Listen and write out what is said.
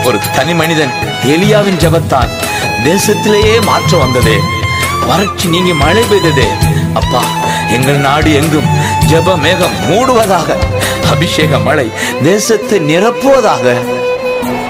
ஒரு தனி மனிதன் எலியாவின் ஜெபத்தால் தேசத்திலேயே மாற்றம் வந்ததே. வறட்சி நீங்கி மழை பெய்ததே. அப்பா, எங்கள் நாடு எங்கும் ஜெப மேகம் மூடுவதாக, அபிஷேக மழை தேசத்தை நிரப்புவதாக.